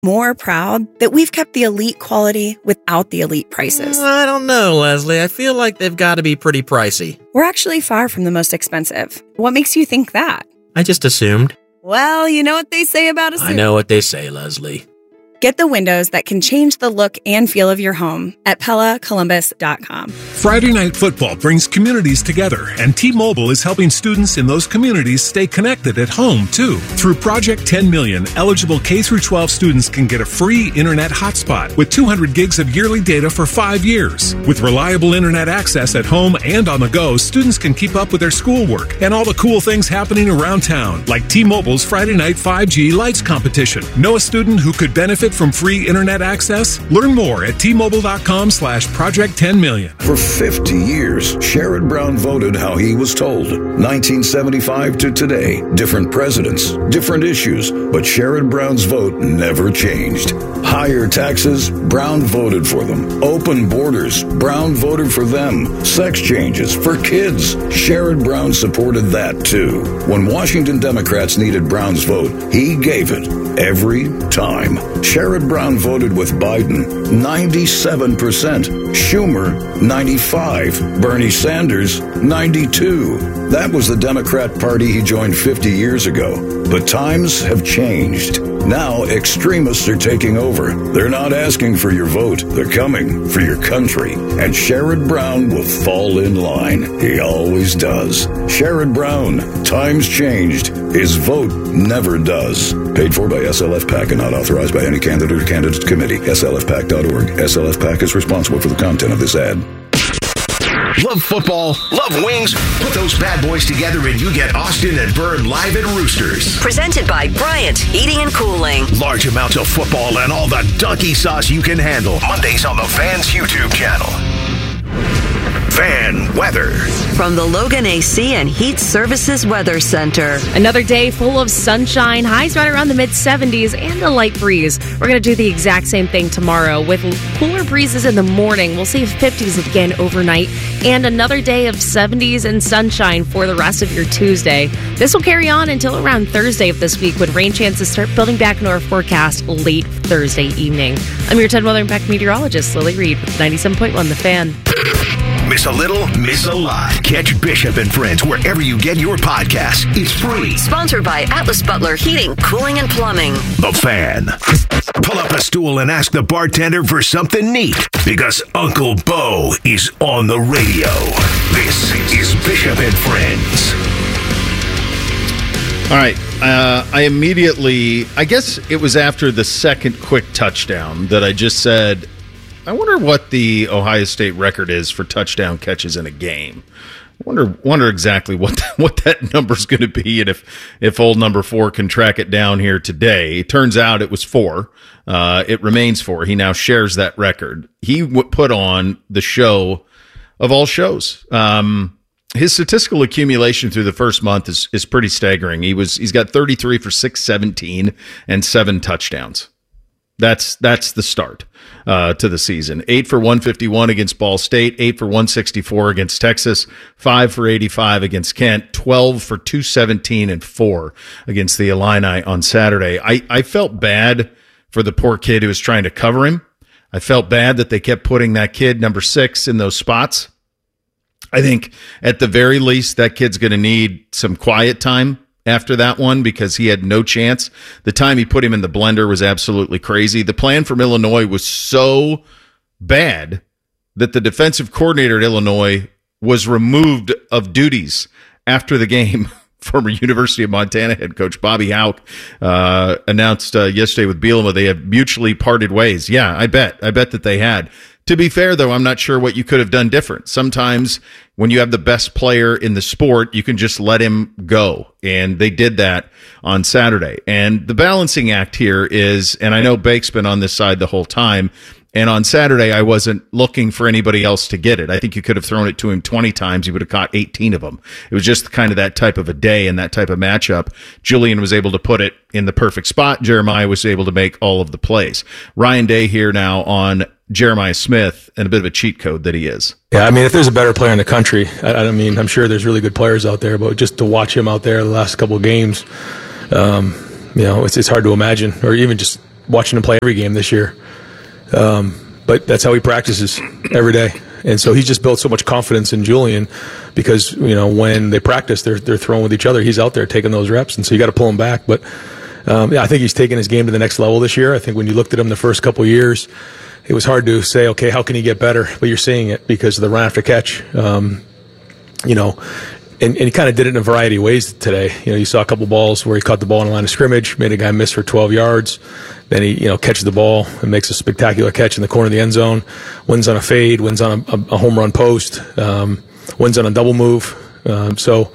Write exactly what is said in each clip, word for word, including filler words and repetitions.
more proud that we've kept the elite quality without the elite prices. I don't know, Leslie. I feel like they've got to be pretty pricey. We're actually far from the most expensive. What makes you think that? I just assumed. Well, you know what they say about assuming. I know what they say, Leslie. Get the windows that can change the look and feel of your home at Pella Columbus dot com. Friday Night Football brings communities together, and T-Mobile is helping students in those communities stay connected at home, too. Through Project ten million, eligible K through twelve students can get a free internet hotspot with two hundred gigs of yearly data for five years. With reliable internet access at home and on the go, students can keep up with their schoolwork and all the cool things happening around town, like T-Mobile's Friday Night five G Lights competition. Know a student who could benefit from free internet access? Learn more at T-Mobile.com slash Project 10 million. For fifty years, Sherrod Brown voted how he was told. nineteen seventy-five to today. Different presidents, different issues, but Sherrod Brown's vote never changed. Higher taxes, Brown voted for them. Open borders, Brown voted for them. Sex changes for kids, Sherrod Brown supported that too. When Washington Democrats needed Brown's vote, he gave it every time. Sherrod Brown voted with Biden, ninety-seven percent. Schumer, ninety-five. Bernie Sanders, ninety-two. That was the Democrat Party he joined fifty years ago. But times have changed. Now extremists are taking over. They're not asking for your vote. They're coming for your country. And Sherrod Brown will fall in line. He always does. Sherrod Brown, times changed. His vote never does. Paid for by S L F PAC and not authorized by any candidate or candidate committee. S L F PAC dot org. S L F PAC is responsible for the content of this ad. Love football? Love wings? Put those bad boys together and you get Austin and Byrne live at Roosters. Presented by Bryant Heating and Cooling. Large amounts of football and all the donkey sauce you can handle. Mondays on the Fans YouTube channel. Fan weather. From the Logan A C and Heat Services Weather Center. Another day full of sunshine, highs right around the mid seventies, and a light breeze. We're going to do the exact same thing tomorrow with cooler breezes in the morning. We'll see fifties again overnight, and another day of seventies and sunshine for the rest of your Tuesday. This will carry on until around Thursday of this week when rain chances start building back into our forecast late Thursday evening. I'm your ten Weather Impact meteorologist, Lily Reed, with ninety-seven point one The Fan. Miss a little, miss a lot. Catch Bishop and Friends wherever you get your podcasts. It's free. Sponsored by Atlas Butler Heating, Cooling, and Plumbing. The Fan. Pull up a stool and ask the bartender for something neat, because Uncle Bo is on the radio. This is Bishop and Friends. All right. Uh, I immediately, I guess it was after the second quick touchdown that I just said, I wonder what the Ohio State record is for touchdown catches in a game. I wonder wonder exactly what that, what that number's going to be, and if if old number four can track it down here today. It turns out it was four. Uh, it remains four. He now shares that record. He w- put on the show of all shows. Um, his statistical accumulation through the first month is is pretty staggering. He was he's got thirty-three for six seventeen and seven touchdowns. That's that's the start uh, to the season. Eight for one fifty-one against Ball State, eight for one sixty-four against Texas, five for eighty-five against Kent, twelve for two seventeen and four against the Illini on Saturday. I, I felt bad for the poor kid who was trying to cover him. I felt bad that they kept putting that kid, number six, in those spots. I think at the very least that kid's going to need some quiet time after that one, because he had no chance. The time he put him in the blender was absolutely crazy. The plan from Illinois was so bad that the defensive coordinator at Illinois was removed of duties after the game. Former University of Montana head coach Bobby Houck uh, announced uh, yesterday with Bielema they have mutually parted ways. Yeah, I bet. I bet that they had. To be fair, though, I'm not sure what you could have done different. Sometimes when you have the best player in the sport, you can just let him go. And they did that on Saturday. And the balancing act here is, and I know Bake's been on this side the whole time, and on Saturday, I wasn't looking for anybody else to get it. I think you could have thrown it to him twenty times. He would have caught eighteen of them. It was just kind of that type of a day and that type of matchup. Julian was able to put it in the perfect spot. Jeremiah was able to make all of the plays. Ryan Day here now on Jeremiah Smith, and a bit of a cheat code that he is. Yeah, I mean, if there's a better player in the country, I, I mean, I'm sure there's really good players out there, but just to watch him out there the last couple of games, um, you know, it's, it's hard to imagine, or even just watching him play every game this year. Um, but that's how he practices every day. And so he's just built so much confidence in Julian because, you know, when they practice, they're they're throwing with each other. He's out there taking those reps, and so you got to pull him back. But, um, yeah, I think he's taken his game to the next level this year. I think when you looked at him the first couple of years, it was hard to say, okay, how can he get better? But you're seeing it because of the run after catch. Um, you know, and, and he kind of did it in a variety of ways today. You know, you saw a couple balls where he caught the ball in the line of scrimmage, made a guy miss for twelve yards. Then he, you know, catches the ball and makes a spectacular catch in the corner of the end zone, wins on a fade, wins on a, a home run post, um, wins on a double move. Um, so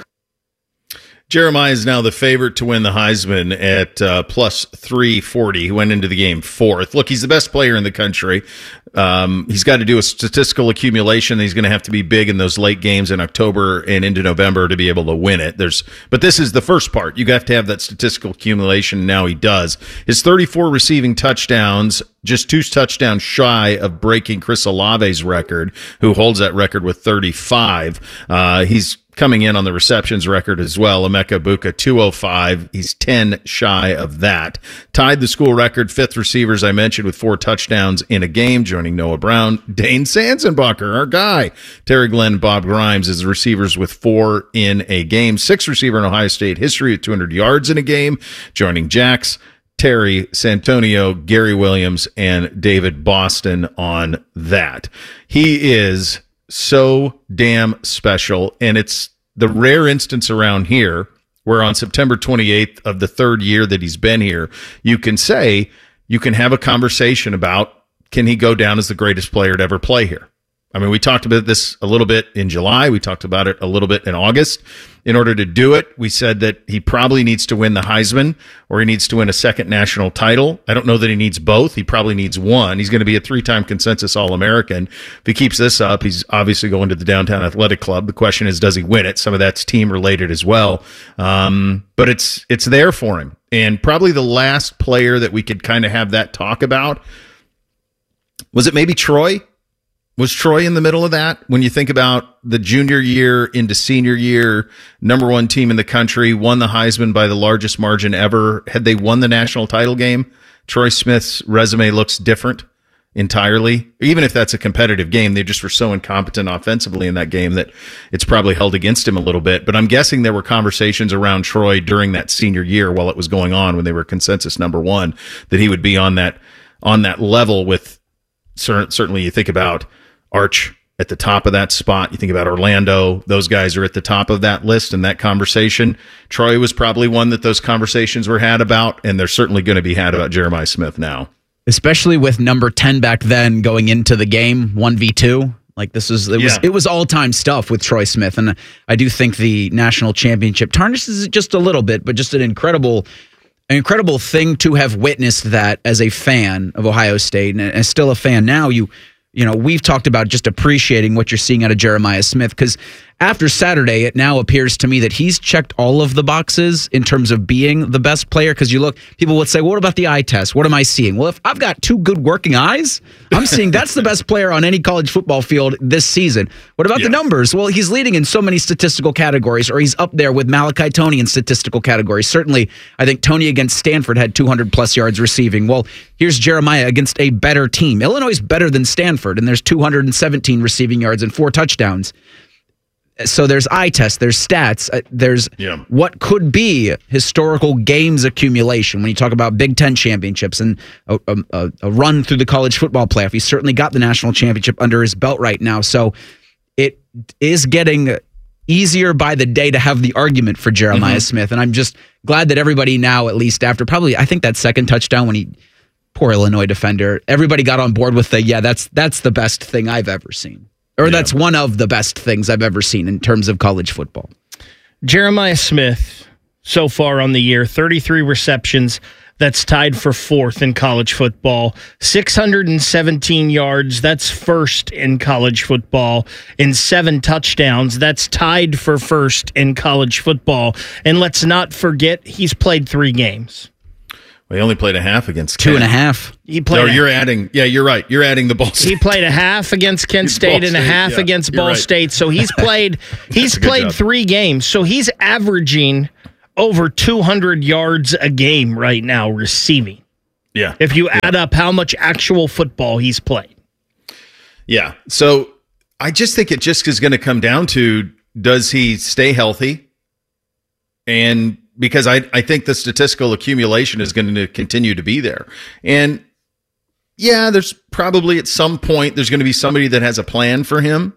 Jeremiah is now the favorite to win the Heisman at uh, plus three forty. He went into the game fourth. Look, he's the best player in the country. Um, he's got to do a statistical accumulation. He's going to have to be big in those late games in October and into November to be able to win it. There's, but this is the first part. You have to have that statistical accumulation. Now he does. His thirty-four receiving touchdowns, just two touchdowns shy of breaking Chris Olave's record, who holds that record with thirty-five. Uh, he's coming in on the receptions record as well. Emeka Buka, two oh five. He's ten shy of that. Tied the school record, fifth receivers I mentioned with four touchdowns in a game, joining Noah Brown. Dane Sansenbacher, our guy. Terry Glenn, Bob Grimes as the receivers with four in a game. Sixth receiver in Ohio State history at two hundred yards in a game, joining Jax, Terry, Santonio, Gary Williams, and David Boston on that. He is so damn special, and it's the rare instance around here where on September twenty-eighth of the third year that he's been here, you can say, you can have a conversation about, can he go down as the greatest player to ever play here? I mean, we talked about this a little bit in July. We talked about it a little bit in August. In order to do it, we said that he probably needs to win the Heisman or he needs to win a second national title. I don't know that he needs both. He probably needs one. He's going to be a three-time consensus All-American. If he keeps this up, he's obviously going to the Downtown Athletic Club. The question is, does he win it? Some of that's team-related as well. Um, but it's it's there for him. And probably the last player that we could kind of have that talk about, was it maybe Troy? Was Troy in the middle of that? When you think about the junior year into senior year, number one team in the country, won the Heisman by the largest margin ever. Had they won the national title game, Troy Smith's resume looks different entirely. Even if that's a competitive game, they just were so incompetent offensively in that game that it's probably held against him a little bit. But I'm guessing there were conversations around Troy during that senior year while it was going on when they were consensus number one, that he would be on that, on that level with, certainly you think about Arch at the top of that spot. You think about Orlando. Those guys are at the top of that list and that conversation. Troy was probably one that those conversations were had about, and they're certainly going to be had about Jeremiah Smith now. Especially with number ten back then going into the game, one v two. Like this is it was Yeah. it was all-time stuff with Troy Smith. And I do think the national championship tarnishes it just a little bit, but just an incredible an incredible thing to have witnessed that as a fan of Ohio State, and as still a fan now. You You know, we've talked about just appreciating what you're seeing out of Jeremiah Smith, because after Saturday, it now appears to me that he's checked all of the boxes in terms of being the best player. Because you look, people would say, well, what about the eye test? What am I seeing? Well, if I've got two good working eyes, I'm seeing that's the best player on any college football field this season. What about Yeah. the numbers? Well, he's leading in so many statistical categories, or he's up there with Malachi Toney in statistical categories. Certainly, I think Toney against Stanford had two hundred plus yards receiving. Well, here's Jeremiah against a better team. Illinois is better than Stanford, and there's two hundred seventeen receiving yards and four touchdowns. So there's eye tests, there's stats, uh, there's Yeah. what could be historical games accumulation when you talk about Big Ten championships and a, a, a run through the college football playoff. He's certainly got the national championship under his belt right now. So it is getting easier by the day to have the argument for Jeremiah Mm-hmm. Smith. And I'm just glad that everybody now, at least after probably, I think that second touchdown when he, poor Illinois defender, everybody got on board with the, yeah, that's that's the best thing I've ever seen. Or Yeah. that's one of the best things I've ever seen in terms of college football. Jeremiah Smith, so far on the year, thirty-three receptions. That's tied for fourth in college football. six hundred seventeen yards. That's first in college football. And seven touchdowns. That's tied for first in college football. And let's not forget, he's played three games. Well, he only played a half against Two Kent. and a half. He played. No, a- you're adding. Yeah, you're right. You're adding the Ball State. He played a half against Kent Ball State and a State, half yeah, against you're Ball right. State. So he's played he's a good played job. three games. So he's averaging over two hundred yards a game right now receiving. Yeah. If you yeah. add up how much actual football he's played. Yeah. So I just think it just is going to come down to, does he stay healthy? And because I, I think the statistical accumulation is going to continue to be there. And yeah, there's probably at some point, there's going to be somebody that has a plan for him.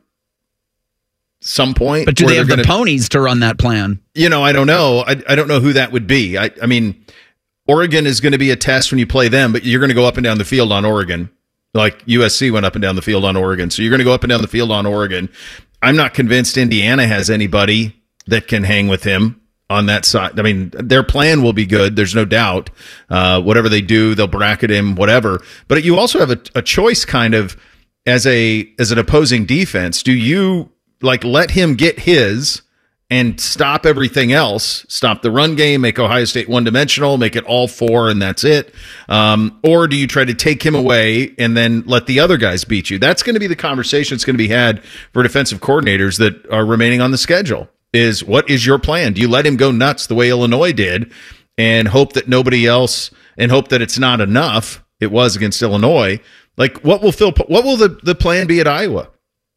Some point. But do they have gonna, the ponies to run that plan? You know, I don't know. I, I don't know who that would be. I, I mean, Oregon is going to be a test when you play them, but you're going to go up and down the field on Oregon. Like U S C went up and down the field on Oregon. So you're going to go up and down the field on Oregon. I'm not convinced Indiana has anybody that can hang with him on that side. I mean, their plan will be good. There's no doubt. Uh, whatever they do, they'll bracket him, whatever. But you also have a, a choice kind of as a as an opposing defense. Do you like let him get his and stop everything else, stop the run game, make Ohio State one-dimensional, make it all four, and that's it? Um, or do you try to take him away and then let the other guys beat you? That's going to be the conversation that's going to be had for defensive coordinators that are remaining on the schedule, is what is your plan? Do you let him go nuts the way Illinois did and hope that nobody else, and hope that it's not enough? It was against Illinois. Like, what will Phil, what will the, the plan be at Iowa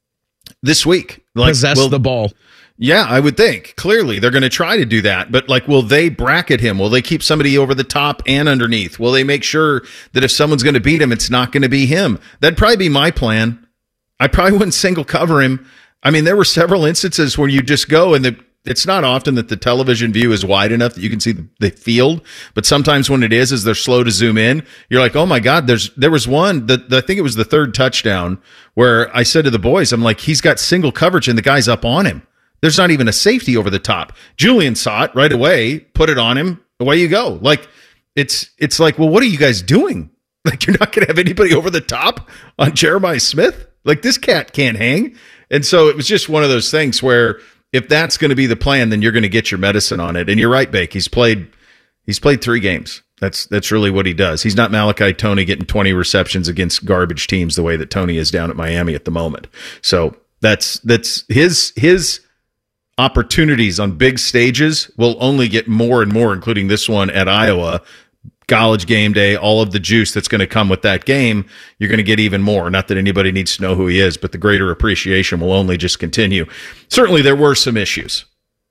this week? Like, possess will, the ball. Yeah, I would think. Clearly, they're going to try to do that. But, like, will they bracket him? Will they keep somebody over the top and underneath? Will they make sure that if someone's going to beat him, it's not going to be him? That'd probably be my plan. I probably wouldn't single cover him. I mean, there were several instances where you just go, and the, it's not often that the television view is wide enough that you can see the, the field. But sometimes when it is, is they're slow to zoom in. You're like, oh, my God, there's there was one, that I think it was the third touchdown, where I said to the boys, I'm like, he's got single coverage, and the guy's up on him. There's not even a safety over the top. Julian saw it right away, put it on him. Away you go. Like, it's it's like, well, what are you guys doing? Like, you're not going to have anybody over the top on Jeremiah Smith? Like, this cat can't hang. And so it was just one of those things where if that's going to be the plan, then you're going to get your medicine on it. And you're right, Bake. He's played he's played three games. That's that's really what he does. He's not Malachi Tony getting twenty receptions against garbage teams the way that Tony is down at Miami at the moment. So that's that's his his opportunities on big stages will only get more and more, including this one at Iowa. College game day, all of the juice that's going to come with that game, you're going to get even more. Not that anybody needs to know who he is, but the greater appreciation will only just continue. Certainly, there were some issues.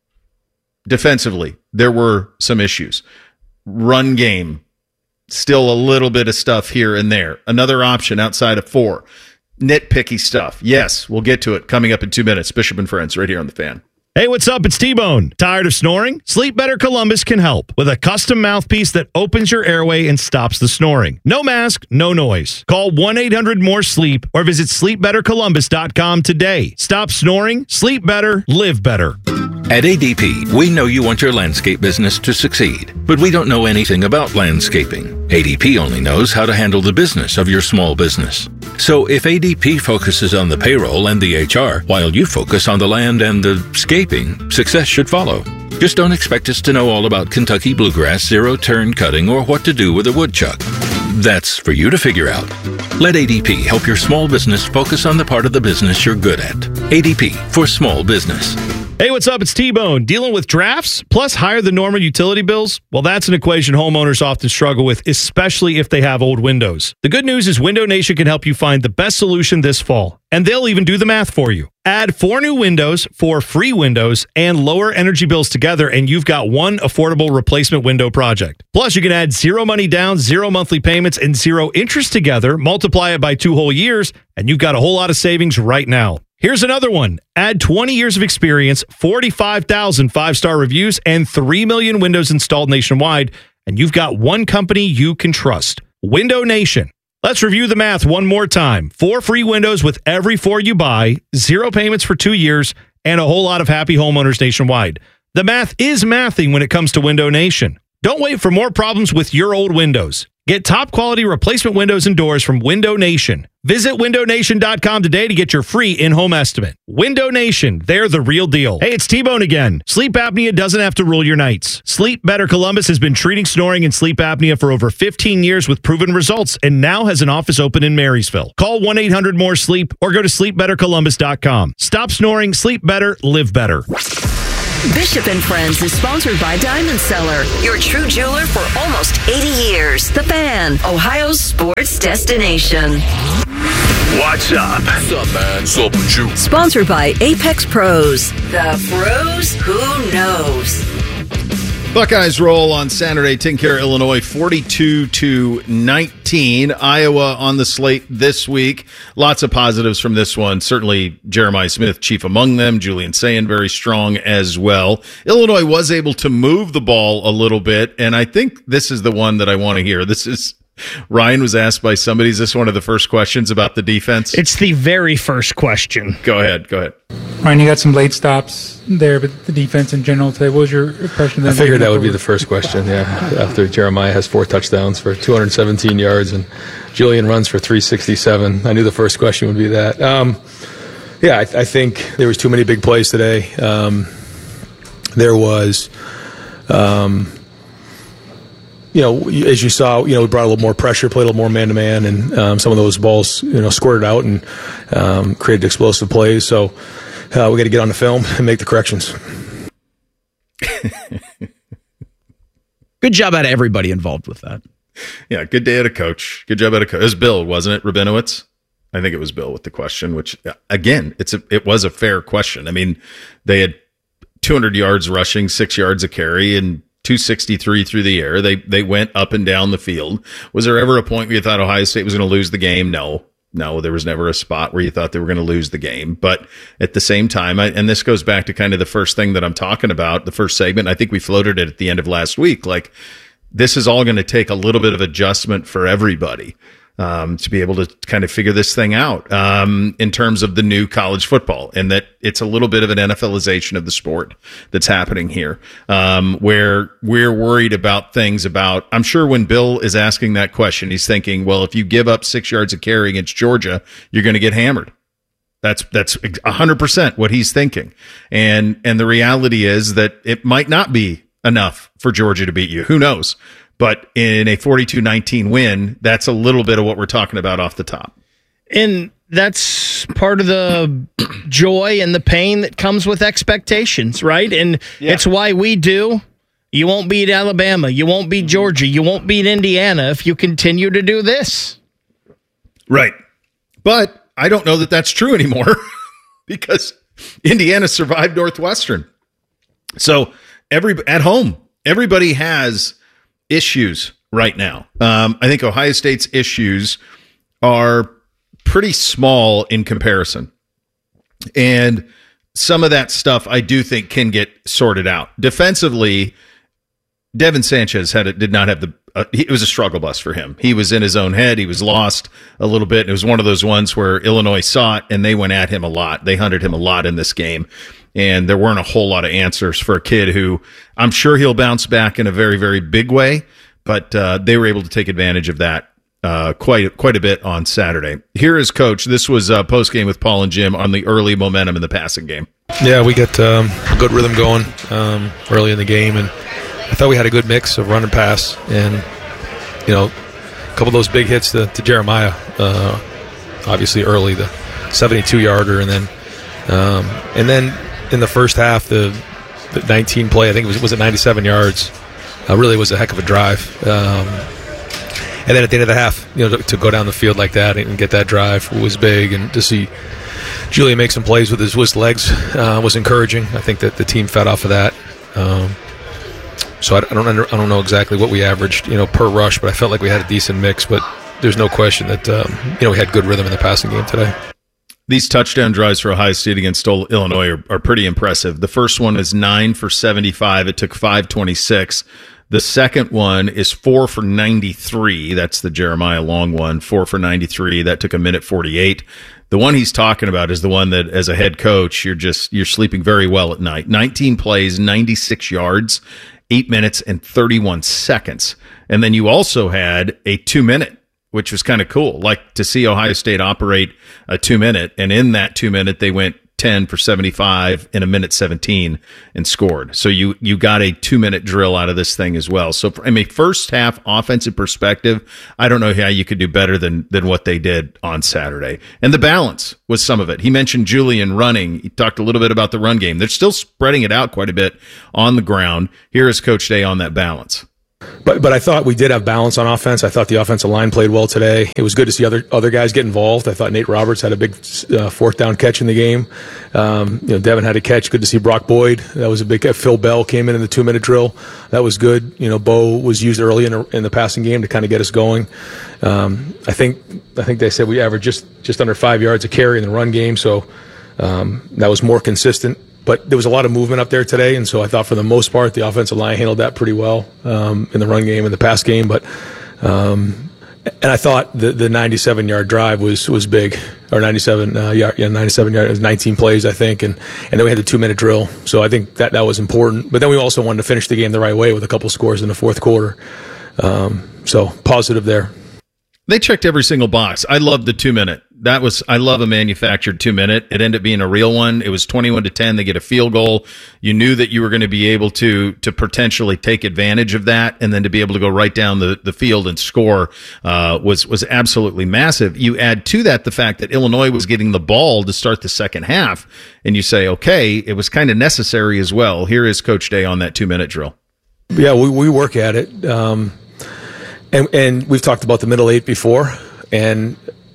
Defensively, there were some issues. Run game, still a little bit of stuff here and there. Another option outside of four. Nitpicky stuff. Yes, we'll get to it coming up in two minutes. Bishop and Friends right here on The Fan. Hey, what's up? It's T-Bone. Tired of snoring? Sleep Better Columbus can help with a custom mouthpiece that opens your airway and stops the snoring. No mask, no noise. Call one eight hundred more sleep or visit sleep better columbus dot com today. Stop snoring, sleep better, live better. At A D P, we know you want your landscape business to succeed, but we don't know anything about landscaping. A D P only knows how to handle the business of your small business. So if A D P focuses on the payroll and the H R, while you focus on the land and the scaping, success should follow. Just don't expect us to know all about Kentucky bluegrass, zero-turn cutting, or what to do with a woodchuck. That's for you to figure out. Let A D P help your small business focus on the part of the business you're good at. A D P for small business. Hey, what's up? It's T-Bone. Dealing with drafts plus higher than normal utility bills? Well, that's an equation homeowners often struggle with, especially if they have old windows. The good news is Window Nation can help you find the best solution this fall, and they'll even do the math for you. Add four new windows, four free windows, and lower energy bills together, and you've got one affordable replacement window project. Plus, you can add zero money down, zero monthly payments, and zero interest together, multiply it by two whole years, and you've got a whole lot of savings right now. Here's another one. Add twenty years of experience, forty-five thousand five-star reviews, and three million windows installed nationwide, and you've got one company you can trust. Window Nation. Let's review the math one more time. Four free windows with every four you buy, zero payments for two years, and a whole lot of happy homeowners nationwide. The math is mathing when it comes to Window Nation. Don't wait for more problems with your old windows. Get top quality replacement windows and doors from Window Nation. Visit window nation dot com today to get your free in-home estimate. Window Nation, they're the real deal. Hey, it's T-Bone again. Sleep apnea doesn't have to rule your nights. Sleep Better Columbus has been treating snoring and sleep apnea for over fifteen years with proven results and now has an office open in Marysville. Call one eight hundred more sleep or go to sleep better columbus dot com. Stop snoring, sleep better, live better. Bishop and Friends is sponsored by Diamond Seller, your true jeweler for almost eighty years. The Fan, Ohio's sports destination. What's up? What's up, man? What's up with you? Sponsored by Apex Pros. The pros who knows. Buckeyes roll on Saturday, taking care of Illinois forty-two to nineteen. Iowa on the slate this week. Lots of positives from this one. Certainly Jeremiah Smith, chief among them. Julian Sayin, very strong as well. Illinois was able to move the ball a little bit, and I think this is the one that I want to hear. This is Ryan was asked by somebody, is this one of the first questions about the defense? It's the very first question. Go ahead, go ahead. Ryan, you got some late stops there, but the defense in general today, what was your impression? I figured that would be the first question, yeah. After Jeremiah has four touchdowns for two hundred seventeen yards and Julian runs for three sixty-seven, I knew the first question would be that. Um, yeah, I, I think there was too many big plays today. Um, there was... Um, You know, as you saw, you know, we brought a little more pressure, played a little more man-to-man, and um, some of those balls, you know, squirted out and um, created explosive plays. So uh, we got to get on the film and make the corrections. Good job out of everybody involved with that. Yeah, good day at a coach. Good job at a coach. It was Bill, wasn't it, Rabinowitz? I think it was Bill with the question, which, again, it's a, it was a fair question. I mean, they had two hundred yards rushing, six yards a carry, and two sixty-three through the air. They they went up and down the field. Was there ever a point where you thought Ohio State was going to lose the game? No. No, there was never a spot where you thought they were going to lose the game. But at the same time, I, and this goes back to kind of the first thing that I'm talking about, the first segment, I think we floated it at the end of last week. Like, this is all going to take a little bit of adjustment for everybody. Um, to be able to kind of figure this thing out um, in terms of the new college football, and that it's a little bit of an NFLization of the sport that's happening here, um, where we're worried about things about, I'm sure when Bill is asking that question, he's thinking, well, if you give up six yards of carry against Georgia, you're going to get hammered. That's that's one hundred percent what he's thinking. And and the reality is that it might not be enough for Georgia to beat you. Who knows? But in a forty-two nineteen win, that's a little bit of what we're talking about off the top. And that's part of the joy and the pain that comes with expectations, right? And yeah. It's why we do. You won't beat Alabama. You won't beat Georgia. You won't beat Indiana if you continue to do this. Right. But I don't know that that's true anymore because Indiana survived Northwestern. So every at home, everybody has issues right now. Um, I think Ohio State's issues are pretty small in comparison. And some of that stuff I do think can get sorted out. Defensively, Devin Sanchez had it, did not have the uh, it was a struggle bus for him. He was in his own head. He was lost a little bit. It was one of those ones where Illinois saw it and they went at him a lot. They hunted him a lot in this game. And there weren't a whole lot of answers for a kid who I'm sure he'll bounce back in a very, very big way. But uh, they were able to take advantage of that uh, quite quite a bit on Saturday. Here is Coach. This was a post-game with Paul and Jim on the early momentum in the passing game. Yeah, we got um, a good rhythm going um, early in the game. And I thought we had a good mix of run and pass. And, you know, a couple of those big hits to, to Jeremiah, uh, obviously early, the seventy-two-yarder. And then, um, and then in the first half, the, the nineteen play, I think it was, was it ninety-seven yards, uh, really was a heck of a drive. Um, and then at the end of the half, you know, to, to go down the field like that and get that drive was big. And to see Julian make some plays with his, with his legs uh, was encouraging. I think that the team fed off of that. Um, so I, I don't under, I don't know exactly what we averaged, you know, per rush, but I felt like we had a decent mix. But there's no question that um, you know we had good rhythm in the passing game today. These touchdown drives for Ohio State against Illinois are, are pretty impressive. The first one is nine for seventy-five. It took five twenty-six. The second one is four for ninety-three. That's the Jeremiah Long one. Four for ninety-three. That took a minute forty-eight. The one he's talking about is the one that, as a head coach, you're just you're sleeping very well at night. nineteen plays, ninety-six yards, eight minutes and thirty-one seconds. And then you also had a two minute. Which was kind of cool, like to see Ohio State operate a two minute, and in that two minute they went ten for seventy-five in a minute seventeen and scored. So you you got a two-minute drill out of this thing as well. So from a first-half offensive perspective, I don't know how you could do better than than what they did on Saturday. And the balance was some of it. He mentioned Julian running. He talked a little bit about the run game. They're still spreading it out quite a bit on the ground. Here is Coach Day on that balance. But but I thought we did have balance on offense. I thought the offensive line played well today. It was good to see other other guys get involved. I thought Nate Roberts had a big uh, fourth down catch in the game. Um, you know, Devin had a catch. Good to see Brock Boyd. That was a big. Uh, Phil Bell came in in the two minute drill. That was good. You know, Bo was used early in, a, in the passing game to kind of get us going. Um, I think I think they said we averaged just just under five yards a carry in the run game, so um, that was more consistent. But there was a lot of movement up there today, and so I thought for the most part the offensive line handled that pretty well um, in the run game and the pass game. But um, and I thought the the ninety-seven yard drive was was big, or ninety-seven uh, yard, yeah, ninety-seven yard. It was nineteen plays, I think, and and then we had the two minute drill. So I think that that was important. But then we also wanted to finish the game the right way with a couple scores in the fourth quarter. Um, so positive there. They checked every single box. I love the two minute. That was, I love a manufactured two minute. It ended up being a real one. It was twenty-one to ten. They get a field goal. You knew that you were going to be able to, to potentially take advantage of that. And then to be able to go right down the, the field and score, uh, was, was absolutely massive. You add to that the fact that Illinois was getting the ball to start the second half. And you say, okay, it was kind of necessary as well. Here is Coach Day on that two minute drill. Yeah, we, we work at it. Um, And, and we've talked about the middle eight before. And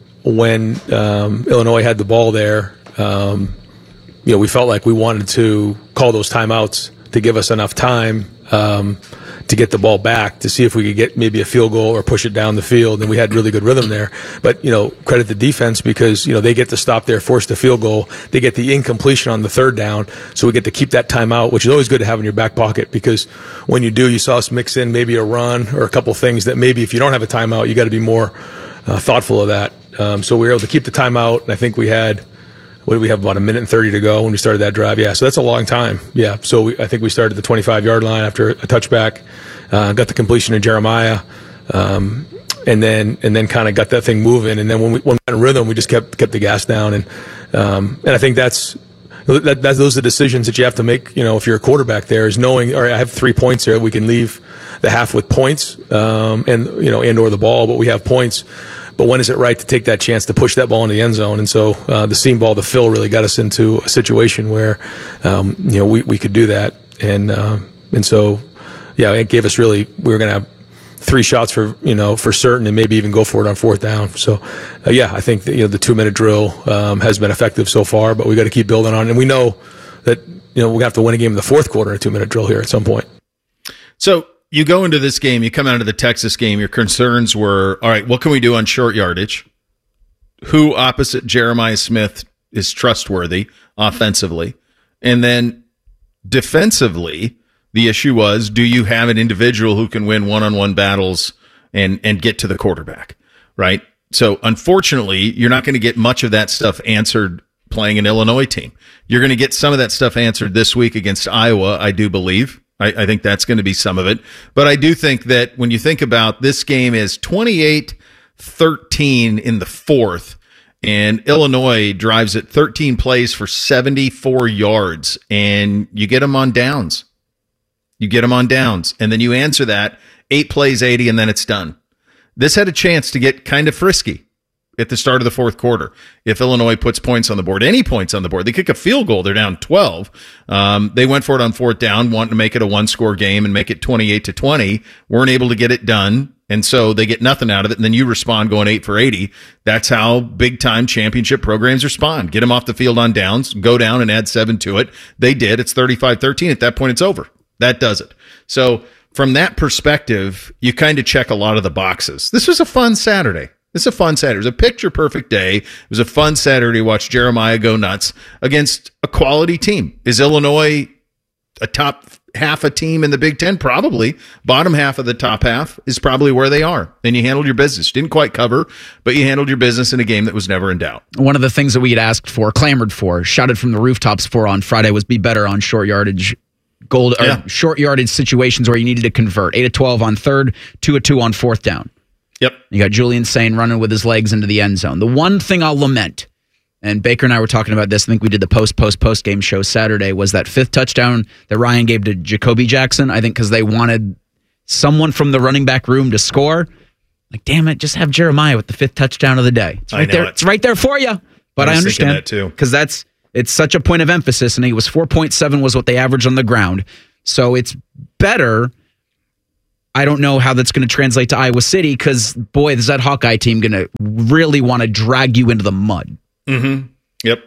when um, Illinois had the ball there, um, you know, we felt like we wanted to call those timeouts to give us enough time um, to get the ball back, to see if we could get maybe a field goal or push it down the field. And we had really good rhythm there. But, you know, credit the defense because, you know, they get to stop there, force the field goal. They get the incompletion on the third down. So we get to keep that timeout, which is always good to have in your back pocket because when you do, you saw us mix in maybe a run or a couple things that maybe if you don't have a timeout, you got to be more uh, thoughtful of that. Um, so we were able to keep the timeout. And I think we had, what did we have, about a minute and thirty to go when we started that drive? Yeah, so that's a long time. Yeah, so we, I think we started the twenty-five yard line after a touchback, uh, got the completion to Jeremiah, um, and then and then kind of got that thing moving. And then when we when we got in rhythm, we just kept kept the gas down. And um, and I think that's that, that those are the decisions that you have to make. You know, if you're a quarterback, there is knowing, all right, I have three points here. We can leave the half with points, um, and you know, and or the ball, but we have points. But when is it right to take that chance to push that ball into the end zone? And so uh, the seam ball to Phil really got us into a situation where, um, you know, we, we could do that. And uh, and so, yeah, it gave us really, we were going to have three shots for, you know, for certain and maybe even go for it on fourth down. So, uh, yeah, I think that, you know, the two-minute drill um, has been effective so far, but we got to keep building on it. And we know that, you know, we're going to have to win a game in the fourth quarter in a two-minute drill here at some point. So, you go into this game, you come out of the Texas game, your concerns were, all right, what can we do on short yardage? Who opposite Jeremiah Smith is trustworthy offensively? And then defensively, the issue was, do you have an individual who can win one-on-one battles and, and get to the quarterback, right? So unfortunately, you're not going to get much of that stuff answered playing an Illinois team. You're going to get some of that stuff answered this week against Iowa, I do believe. I, I think that's going to be some of it. But I do think that when you think about this game is twenty-eight thirteen in the fourth, and Illinois drives it thirteen plays for seventy-four yards, and you get them on downs. You get them on downs, and then you answer that, eight plays, eighty, and then it's done. This had a chance to get kind of frisky at the start of the fourth quarter. If Illinois puts points on the board, any points on the board, they kick a field goal, they're down twelve. Um, they went for it on fourth down, wanting to make it a one-score game and make it twenty-eight to twenty. Weren't able to get it done, and so they get nothing out of it, and then you respond going eight for eighty. That's how big-time championship programs respond. Get them off the field on downs, go down and add seven to it. They did. It's thirty-five thirteen. At that point, it's over. That does it. So from that perspective, you kind of check a lot of the boxes. This was a fun Saturday. This is a fun Saturday. It was a picture-perfect day. It was a fun Saturday to watch Jeremiah go nuts against a quality team. Is Illinois a top half a team in the Big Ten? Probably. Bottom half of the top half is probably where they are. And you handled your business. Didn't quite cover, but you handled your business in a game that was never in doubt. One of the things that we had asked for, clamored for, shouted from the rooftops for on Friday was be better on short yardage gold or Yeah. short yardage situations where you needed to convert. eight of twelve on third, two of two on fourth down. Yep. You got Julian Sain running with his legs into the end zone. The one thing I'll lament, and Baker and I were talking about this. I think we did the post, post, post game show Saturday, was that fifth touchdown that Ryan gave to Jacoby Jackson. I think because they wanted someone from the running back room to score. Like, damn it, just have Jeremiah with the fifth touchdown of the day. It's right there. It. It's right there for you. But I, I understand that too, because that's it's such a point of emphasis, and he was four point seven was what they averaged on the ground. So it's better. I don't know how that's going to translate to Iowa City because, boy, is that Hawkeye team going to really want to drag you into the mud. Mm-hmm. Yep.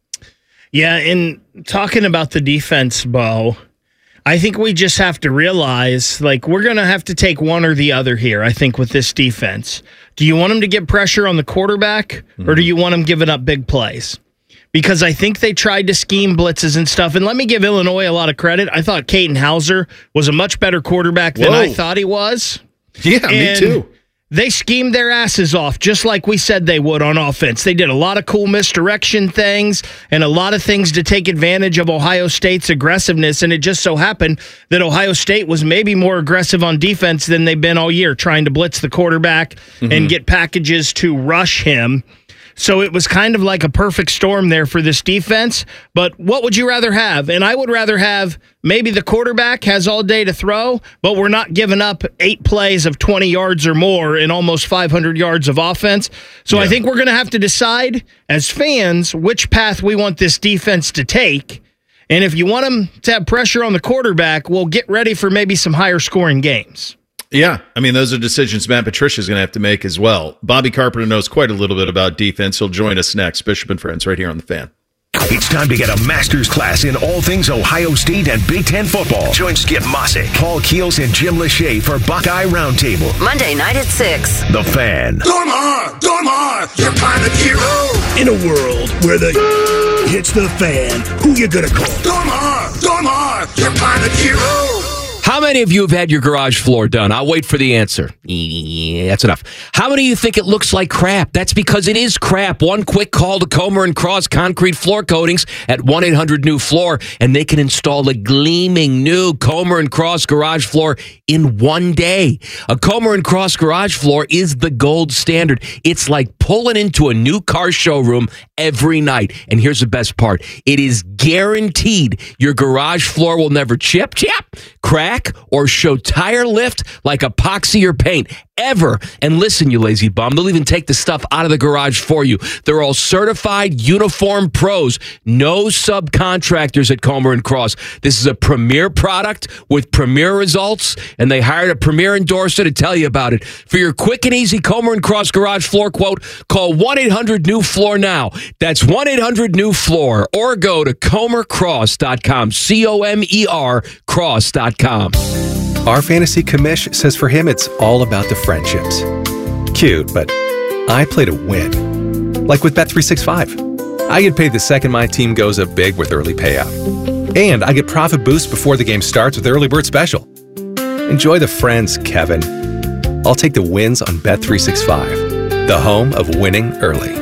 Yeah, and talking about the defense, Bo, I think we just have to realize, like, we're going to have to take one or the other here, I think, with this defense. Do you want them to get pressure on the quarterback, mm-hmm. or do you want them giving up big plays? Because I think they tried to scheme blitzes and stuff. And let me give Illinois a lot of credit. I thought Caden Hauser was a much better quarterback than Whoa. I thought he was. Yeah, and me too. They schemed their asses off, just like we said they would on offense. They did a lot of cool misdirection things and a lot of things to take advantage of Ohio State's aggressiveness. And it just so happened that Ohio State was maybe more aggressive on defense than they've been all year, trying to blitz the quarterback mm-hmm. and get packages to rush him. So it was kind of like a perfect storm there for this defense. But what would you rather have? And I would rather have maybe the quarterback has all day to throw, but we're not giving up eight plays of twenty yards or more and almost five hundred yards of offense. So yeah. I think we're going to have to decide as fans which path we want this defense to take. And if you want them to have pressure on the quarterback, we'll get ready for maybe some higher scoring games. Yeah, I mean, those are decisions Matt Patricia is going to have to make as well. Bobby Carpenter knows quite a little bit about defense. He'll join us next. Bishop and Friends right here on The Fan. It's time to get a master's class in all things Ohio State and Big Ten football. Join Skip Mossick, Paul Keels, and Jim Lachey for Buckeye Roundtable. Monday night at six. The Fan. Dormar! Dormar! You're kind of hero! In a world where the hits the fan, who you gonna call? Dormar! Dormar! You're kind of hero! How many of you have had your garage floor done? I'll wait for the answer. Yeah, that's enough. How many of you think it looks like crap? That's because it is crap. One quick call to Comer and Cross Concrete Floor Coatings at one eight hundred new floor, and they can install a gleaming new Comer and Cross garage floor in one day. A Comer and Cross garage floor is the gold standard. It's like pulling into a new car showroom every night. And here's the best part. It is guaranteed your garage floor will never chip, chip, crack, or show tire lift like epoxy or paint ever. And listen, you lazy bum, they'll even take the stuff out of the garage for you. They're all certified uniform pros, no subcontractors at Comer and Cross. This is a premier product with premier results, and they hired a premier endorser to tell you about it. For your quick and easy Comer and Cross garage floor quote, call one eight hundred new floor now. That's one eight hundred new floor, or go to comer cross dot com, C O M E R cross dot com. Our fantasy commish says for him it's all about the friendships. Cute, but I play to win. Like with Bet three sixty-five. I get paid the second my team goes up big with early payout. And I get profit boosts before the game starts with Early Bird Special. Enjoy the friends, Kevin. I'll take the wins on Bet three sixty-five, the home of winning early.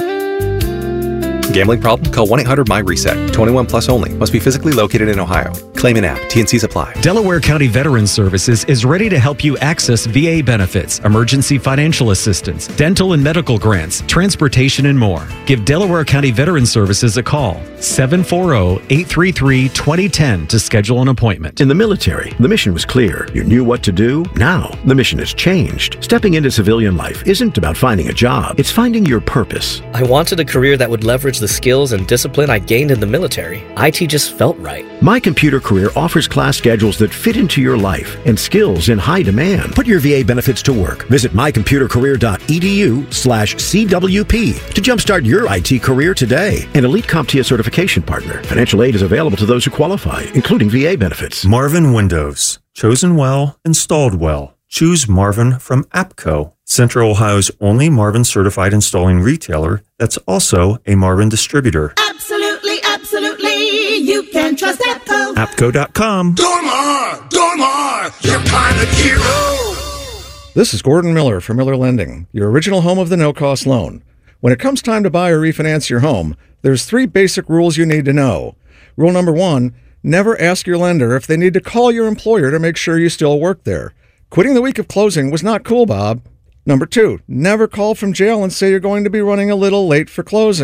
Gambling problem? Call one eight hundred my reset. twenty-one plus only. Must be physically located in Ohio. Claim an app. T N Cs apply. Delaware County Veterans Services is ready to help you access V A benefits, emergency financial assistance, dental and medical grants, transportation, and more. Give Delaware County Veterans Services a call. seven four zero, eight three three, two zero one zero to schedule an appointment. In the military, the mission was clear. You knew what to do. Now, the mission has changed. Stepping into civilian life isn't about finding a job. It's finding your purpose. I wanted a career that would leverage the skills and discipline I gained in the military. I T just felt right. My Computer Career offers class schedules that fit into your life and skills in high demand. Put your V A benefits to work. Visit my computer career dot e d u slash C W P to jumpstart your I T career today. An Elite CompTIA certification partner. Financial aid is available to those who qualify, including V A benefits. Marvin Windows. Chosen well, installed well. Choose Marvin from APCO, Central Ohio's only Marvin certified installing retailer that's also a Marvin distributor. Absolutely, absolutely. You can trust APCO. APCO dot com. Dormar! Dormar! You're kind of hero! This is Gordon Miller from Miller Lending, your original home of the no-cost loan. When it comes time to buy or refinance your home, there's three basic rules you need to know. Rule number one, never ask your lender if they need to call your employer to make sure you still work there. Quitting the week of closing was not cool, Bob. Number two, never call from jail and say you're going to be running a little late for closing.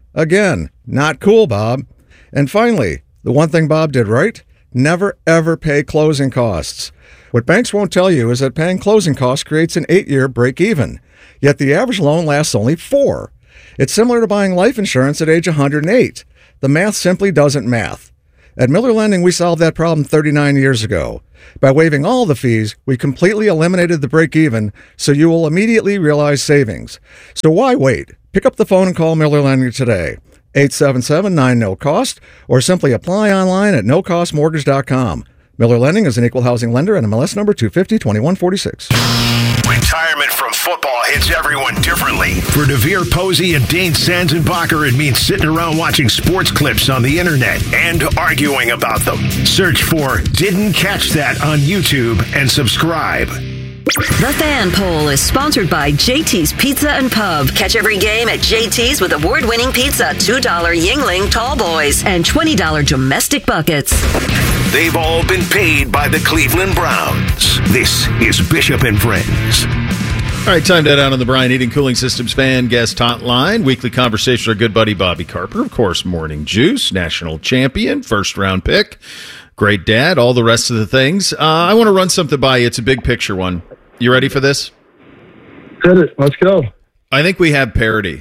Again, not cool, Bob. And finally, the one thing Bob did right, never ever pay closing costs. What banks won't tell you is that paying closing costs creates an eight-year break-even, yet the average loan lasts only four. It's similar to buying life insurance at age one hundred eight. The math simply doesn't math. At Miller Lending, we solved that problem thirty-nine years ago. By waiving all the fees, we completely eliminated the break-even, so you will immediately realize savings. So why wait? Pick up the phone and call Miller Lending today. eight seven seven, nine, no cost, or simply apply online at no cost mortgage dot com. Miller Lending is an equal housing lender and M L S number two fifty, twenty-one forty-six. Retirement from football hits everyone differently. For DeVere Posey and Dane Sanzenbacher, it means sitting around watching sports clips on the internet and arguing about them. Search for Didn't Catch That on YouTube and subscribe. The Fan Poll is sponsored by J T's Pizza and Pub. Catch every game at J T's with award-winning pizza, two dollar Yingling Tall Boys, and twenty dollar domestic buckets. They've all been paid by the Cleveland Browns. This is Bishop and Friends. All right, time to head out on the Brian Heating Cooling Systems fan guest hotline. Weekly conversation with our good buddy Bobby Carper. Of course, Morning Juice, national champion, first round pick, great dad, all the rest of the things. Uh, I want to run something by you. It's a big picture one. You ready for this? Hit it. Let's go. I think we have parity.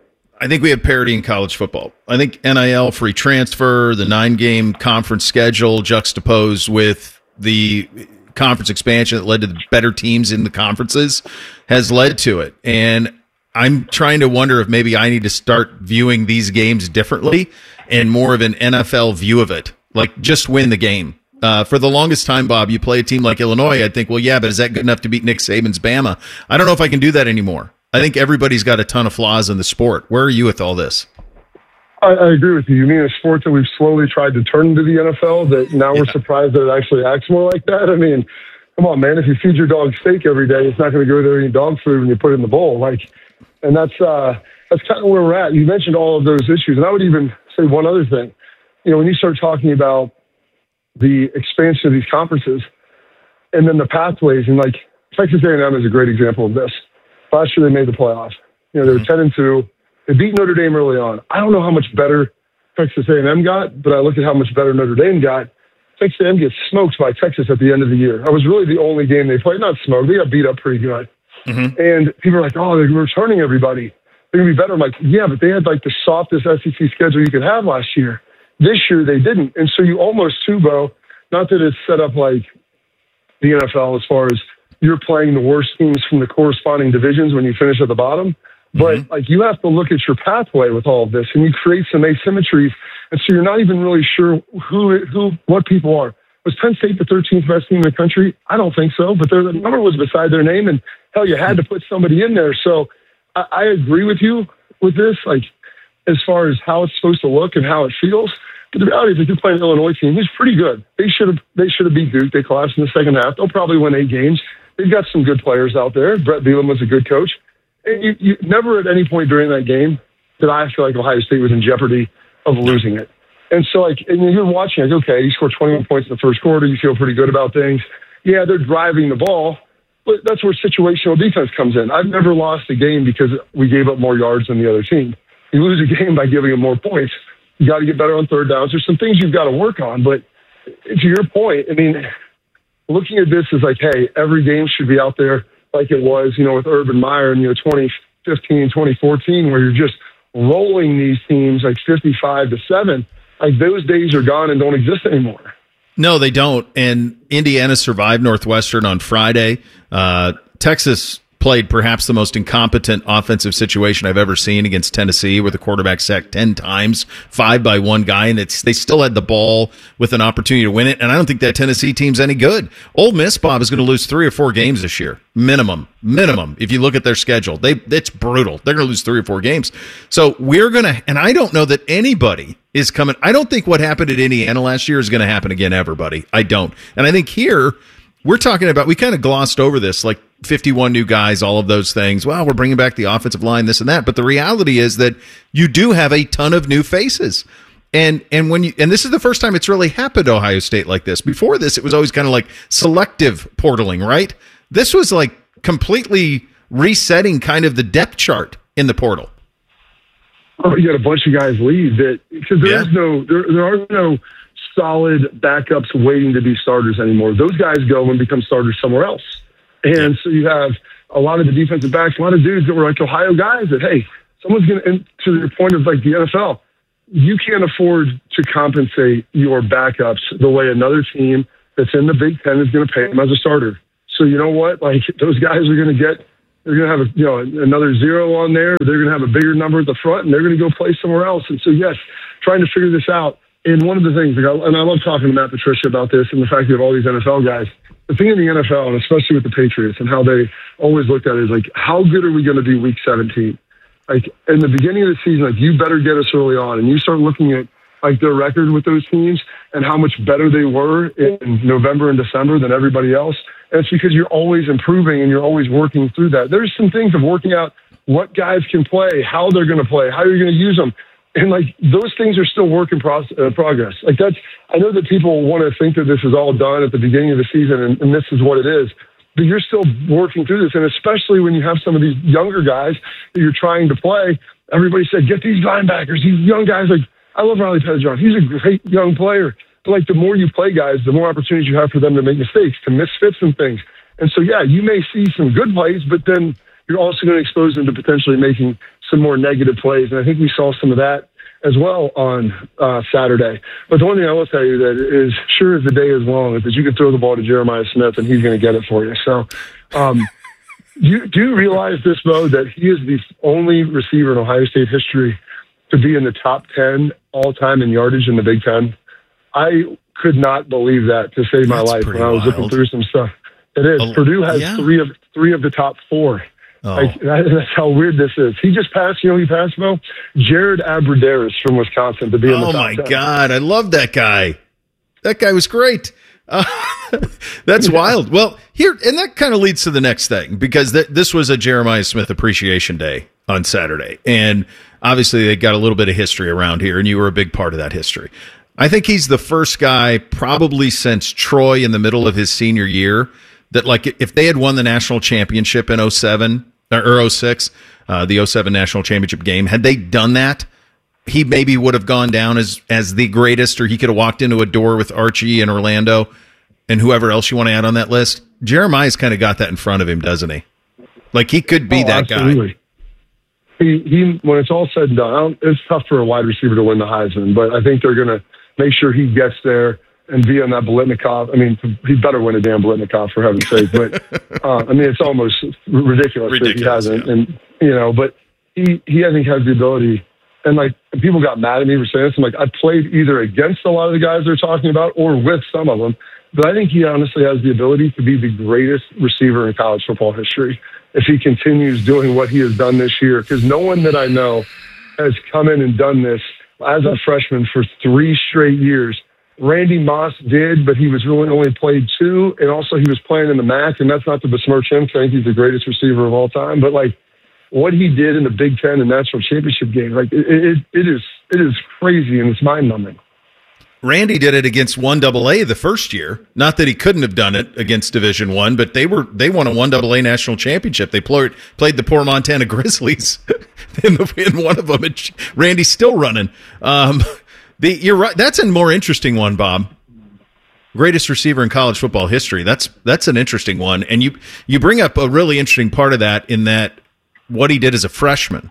I think we have parity in college football. I think N I L, free transfer, the nine-game conference schedule juxtaposed with the conference expansion that led to the better teams in the conferences has led to it. And I'm trying to wonder if maybe I need to start viewing these games differently and more of an N F L view of it. Like, just win the game. Uh, for the longest time, Bob, you play a team like Illinois, I'd think, well, yeah, but is that good enough to beat Nick Saban's Bama? I don't know if I can do that anymore. I think everybody's got a ton of flaws in the sport. Where are you with all this? I, I agree with you. You mean a sport that we've slowly tried to turn into the N F L, that now yeah. we're surprised that it actually acts more like that? I mean, come on, man. If you feed your dog steak every day, it's not going to go there eating dog food when you put it in the bowl. Like, and that's uh, that's kind of where we're at. You mentioned all of those issues, and I would even say one other thing. You know, when you start talking about the expansion of these conferences and then the pathways, and like Texas A and M is a great example of this. Last year they made the playoffs. You know, they were ten and two. They beat Notre Dame early on. I don't know how much better Texas A and M got, but I look at how much better Notre Dame got. Texas A and M gets smoked by Texas at the end of the year. That was really the only game they played. Not smoked. They got beat up pretty good. Mm-hmm. And people are like, oh, they're returning everybody. They're going to be better. I'm like, yeah, but they had like the softest S E C schedule you could have last year. This year they didn't. And so you almost, too, Bo, not that it's set up like the N F L as far as you're playing the worst teams from the corresponding divisions when you finish at the bottom. But mm-hmm. like you have to look at your pathway with all of this, and you create some asymmetries. And so you're not even really sure who, who, what people are. Was Penn State the thirteenth best team in the country? I don't think so, but their the number was beside their name, and hell, you had to put somebody in there. So I, I agree with you with this, like as far as how it's supposed to look and how it feels. But the reality is, like, you're playing an Illinois team who's pretty good. They should have they should have beat Duke. They collapsed in the second half. They'll probably win eight games. They've got some good players out there. Brett Bielema was a good coach. And you, you never at any point during that game did I feel like Ohio State was in jeopardy of losing it. And so, like, and you're watching, like, okay, you scored twenty-one points in the first quarter. You feel pretty good about things. Yeah, they're driving the ball, but that's where situational defense comes in. I've never lost a game because we gave up more yards than the other team. You lose a game by giving them more points. You got to get better on third downs. There's some things you've got to work on. But to your point, I mean, looking at this is like, hey, every game should be out there like it was, you know, with Urban Meyer in, you know, twenty fifteen, twenty fourteen, where you're just rolling these teams like fifty-five to seven. Like, those days are gone and don't exist anymore. No, they don't. And Indiana survived Northwestern on Friday. Uh, Texas played perhaps the most incompetent offensive situation I've ever seen against Tennessee, where the quarterback sacked ten times, five by one guy, and it's, they still had the ball with an opportunity to win it. And I don't think that Tennessee team's any good. Ole Miss, Bob, is going to lose three or four games this year. Minimum. Minimum. If you look at their schedule, they it's brutal. They're going to lose three or four games. So we're going to, and I don't know that anybody is coming. I don't think what happened at Indiana last year is going to happen again ever, buddy. I don't. And I think here, we're talking about, we kind of glossed over this, like fifty-one new guys, all of those things. Well, we're bringing back the offensive line, this and that. But the reality is that you do have a ton of new faces. And and when you and this is the first time it's really happened to Ohio State like this. Before this, it was always kind of like selective portaling, right? This was like completely resetting kind of the depth chart in the portal. already got a bunch of guys leave that because there Yeah. is no there there are no solid backups waiting to be starters anymore. Those guys go and become starters somewhere else. And so you have a lot of the defensive backs, a lot of dudes that were like Ohio guys that, hey, someone's going to, to the point of like the N F L, you can't afford to compensate your backups the way another team that's in the Big Ten is going to pay them as a starter. So you know what? Like those guys are going to get, they're going to have a, you know, another zero on there. They're going to have a bigger number at the front, and they're going to go play somewhere else. And so, yes, trying to figure this out. And one of the things, like, and I love talking to Matt Patricia about this and the fact that you have all these N F L guys. The thing in the N F L, and especially with the Patriots and how they always looked at it, is like, how good are we going to be week seventeen? Like, in the beginning of the season, like, you better get us early on. And you start looking at, like, their record with those teams and how much better they were in November and December than everybody else. And it's because you're always improving and you're always working through that. There's some things of working out what guys can play, how they're going to play, how you're going to use them. And, like, those things are still work in pro- uh, progress. Like, that's, I know that people want to think that this is all done at the beginning of the season and, and this is what it is, but you're still working through this. And especially when you have some of these younger guys that you're trying to play, everybody said, get these linebackers, these young guys. Like, I love Riley Pettijohn. He's a great young player. But, like, the more you play guys, the more opportunities you have for them to make mistakes, to misfits and things. And so, yeah, you may see some good plays, but then you're also going to expose them to potentially making some more negative plays. And I think we saw some of that as well on uh, Saturday. But the one thing I will tell you that is sure as the day is long is that you can throw the ball to Jeremiah Smith and he's going to get it for you. So um, you, do you realize this, Mo, that he is the only receiver in Ohio State history to be in the top ten all-time in yardage in the Big Ten? I could not believe that to save my That's life when I was wild. looking through some stuff. It is. Oh, Purdue has yeah. three of three of the top four. Oh. Like, that, that's how weird this is. He just passed, you know, he passed, Mo? Jared Abbrederis from Wisconsin to be in the Oh, top my ten. God. I love that guy. That guy was great. Uh, that's wild. Well, here, and that kind of leads to the next thing, because th- this was a Jeremiah Smith Appreciation Day on Saturday. And obviously, they got a little bit of history around here, and you were a big part of that history. I think he's the first guy, probably since Troy in the middle of his senior year, that, like, if they had won the national championship in oh seven or oh six, uh, the oh seven national championship game, had they done that, he maybe would have gone down as as the greatest, or he could have walked into a door with Archie and Orlando and whoever else you want to add on that list. Jeremiah's kind of got that in front of him, doesn't he? Like, he could be Oh, that absolutely. guy. He, he, when it's all said and done, I don't, it's tough for a wide receiver to win the Heisman, but I think they're going to make sure he gets there and be on that Biletnikoff. I mean, he better win a damn Biletnikoff, for heaven's sake. But, uh, I mean, it's almost ridiculous, Ridiculous, that he hasn't. yeah. And, you know, but he, he, I think, has the ability. And, like, people got mad at me for saying this. I'm like, I played either against a lot of the guys they're talking about or with some of them. But I think he honestly has the ability to be the greatest receiver in college football history if he continues doing what he has done this year. Because no one that I know has come in and done this as a freshman for three straight years. Randy Moss did, but he was really only played two, and also he was playing in the M A C, and that's not to besmirch him, because I think he's the greatest receiver of all time. But, like, what he did in the Big Ten and national championship game, like, it, it, it is it is crazy, and it's mind-numbing. Randy did it against one double A the first year. Not that he couldn't have done it against Division One, but they were they won a one double A national championship. They played played the poor Montana Grizzlies in, the, in one of them. And Randy's still running. Um, the you're right. That's a more interesting one, Bob. Greatest receiver in college football history. That's that's an interesting one, and you you bring up a really interesting part of that in that what he did as a freshman,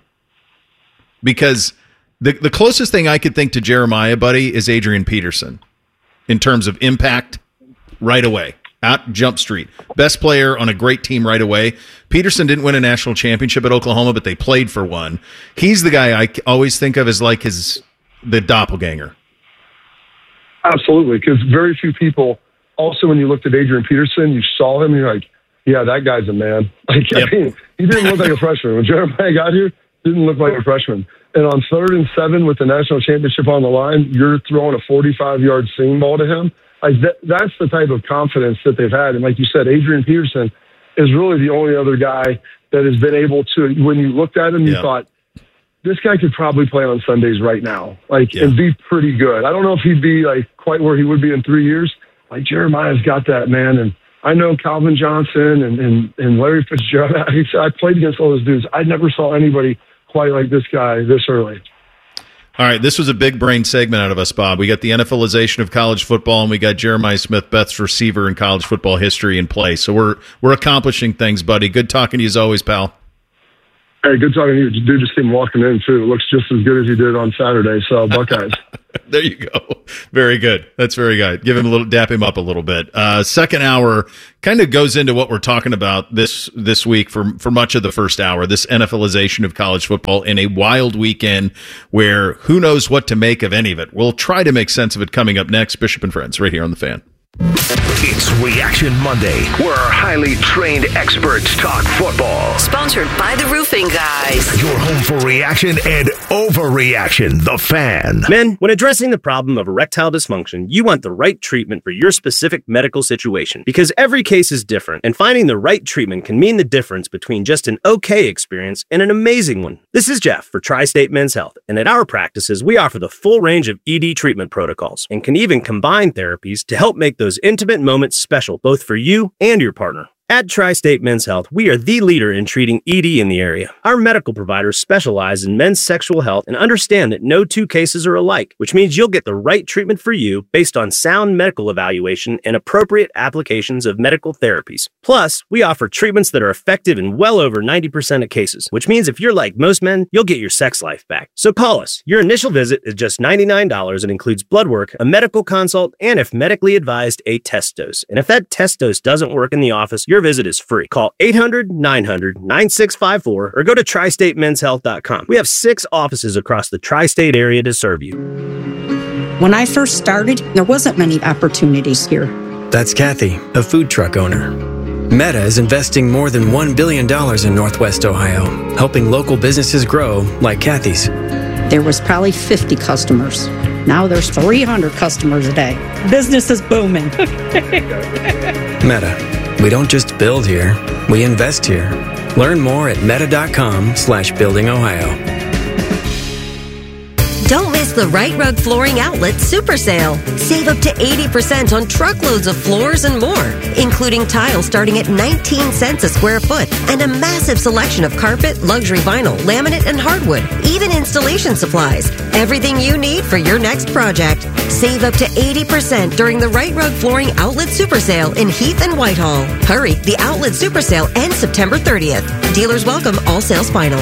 because the the closest thing I could think to Jeremiah, buddy, is Adrian Peterson in terms of impact right away. Out Jump Street. Best player on a great team right away. Peterson didn't win a national championship at Oklahoma, but they played for one. He's the guy I always think of as like his the doppelganger. Absolutely, because very few people, also when you looked at Adrian Peterson, you saw him and you're like, yeah, that guy's a man. Like, yep. I mean, he didn't look like a freshman. When Jeremiah got here, he didn't look like a freshman. And on third and seven with the national championship on the line, you're throwing a forty-five-yard seam ball to him. Like that, that's the type of confidence that they've had. And like you said, Adrian Peterson is really the only other guy that has been able to, when you looked at him, you yeah. thought, this guy could probably play on Sundays right now, like, yeah. and be pretty good. I don't know if he'd be like quite where he would be in three years. Like Jeremiah's got that, man. And I know Calvin Johnson and, and, and Larry Fitzgerald. I, I played against all those dudes. I never saw anybody quite like this guy this early. All right, this was a big brain segment out of us, Bob. We got the NFLization of college football, and we got Jeremiah Smith, best receiver in college football history in play. So we're we're accomplishing things, buddy. Good talking to you as always, pal. Hey, good talking to you. Dude just came walking in, too. It looks just as good as he did on Saturday, so Buckeyes. There you go. Very good. That's very good. Give him a little, dap him up a little bit. Uh, second hour kind of goes into what we're talking about this this week for for much of the first hour. This NFLization of college football in a wild weekend where who knows what to make of any of it. We'll try to make sense of it coming up next. Bishop and Friends, right here on The Fan. It's Reaction Monday, where our highly trained experts talk football. Sponsored by the Roofing Guys. Your home for reaction and overreaction. The Fan. Men, when addressing the problem of erectile dysfunction, you want the right treatment for your specific medical situation because every case is different, and finding the right treatment can mean the difference between just an okay experience and an amazing one. This is Jeff for Tri-State Men's Health, and at our practices, we offer the full range of E D treatment protocols and can even combine therapies to help make those intimate moments special both for you and your partner. At Tri-State Men's Health, we are the leader in treating E D in the area. Our medical providers specialize in men's sexual health and understand that no two cases are alike, which means you'll get the right treatment for you based on sound medical evaluation and appropriate applications of medical therapies. Plus, we offer treatments that are effective in well over ninety percent of cases, which means if you're like most men, you'll get your sex life back. So call us. Your initial visit is just ninety-nine dollars and includes blood work, a medical consult, and if medically advised, a test dose. And if that test dose doesn't work in the office, your visit is free. Call eight hundred, nine hundred, nine six five four or go to tri state men's health dot com. We have six offices across the tri-state area to serve you. When I first started, there wasn't many opportunities here. That's Kathy, a food truck owner. Meta is investing more than one billion dollars in Northwest Ohio, helping local businesses grow like Kathy's. There was probably fifty customers. Now there's three hundred customers a day. Business is booming. Meta. We don't just build here, we invest here. Learn more at meta.com slash building Ohio. Don't miss the Right Rug Flooring Outlet Super Sale. Save up to eighty percent on truckloads of floors and more, including tile starting at nineteen cents a square foot and a massive selection of carpet, luxury vinyl, laminate, and hardwood, even installation supplies. Everything you need for your next project. Save up to eighty percent during the Right Rug Flooring Outlet Super Sale in Heath and Whitehall. Hurry, the Outlet Super Sale ends September thirtieth. Dealers welcome, all sales final.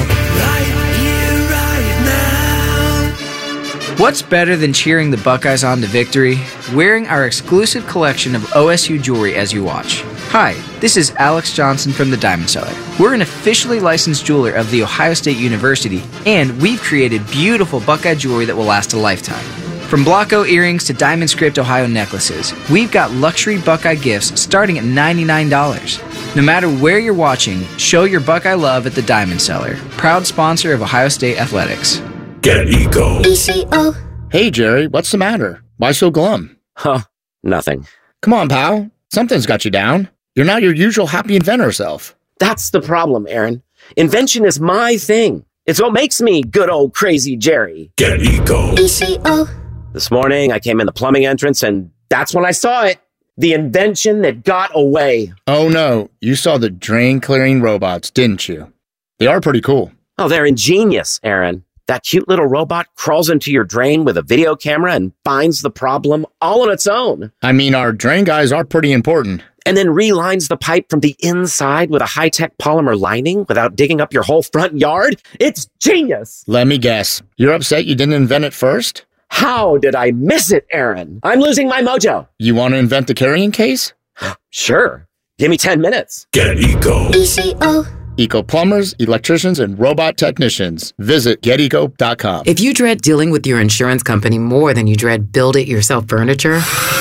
What's better than cheering the Buckeyes on to victory? Wearing our exclusive collection of O S U jewelry as you watch. Hi, this is Alex Johnson from the Diamond Cellar. We're an officially licensed jeweler of The Ohio State University, and we've created beautiful Buckeye jewelry that will last a lifetime. From Blocko earrings to Diamond Script Ohio necklaces, we've got luxury Buckeye gifts starting at ninety-nine dollars. No matter where you're watching, show your Buckeye love at the Diamond Cellar, proud sponsor of Ohio State Athletics. Get Eco. E C O. Hey, Jerry, what's the matter? Why so glum? Huh, nothing. Come on, pal. Something's got you down. You're not your usual happy inventor self. That's the problem, Aaron. Invention is my thing. It's what makes me good old crazy Jerry. Get Eco. E C O. This morning, I came in the plumbing entrance, and that's when I saw it. The invention that got away. Oh, no. You saw the drain-clearing robots, didn't you? They are pretty cool. Oh, they're ingenious, Aaron. That cute little robot crawls into your drain with a video camera and finds the problem all on its own. I mean, our drain guys are pretty important. And then relines the pipe from the inside with a high-tech polymer lining without digging up your whole front yard. It's genius. Let me guess. You're upset you didn't invent it first? How did I miss it, Aaron? I'm losing my mojo. You want to invent the carrying case? Sure. Give me ten minutes. Get Eco. E C O. Eco plumbers, electricians, and robot technicians. Visit get eco dot com. If you dread dealing with your insurance company more than you dread build-it-yourself furniture,